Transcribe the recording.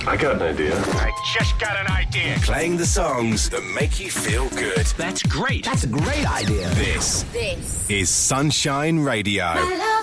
I got an idea. I just got an idea. Playing the songs that make you feel good. That's great. That's a great idea. This is Sunshine Radio. My love